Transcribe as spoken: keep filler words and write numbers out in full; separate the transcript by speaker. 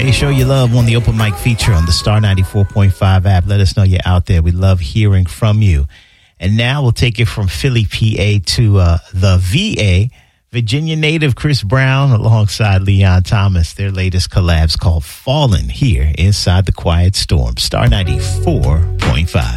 Speaker 1: Hey, show your love on the Open Mic feature on the Star ninety-four point five app. Let us know you're out there. We love hearing from you. And now we'll take it from Philly, P A to uh, the V A. Virginia native Chris Brown alongside Leon Thomas. Their latest collab's called Fallen here inside the Quiet Storm. Star ninety-four point five.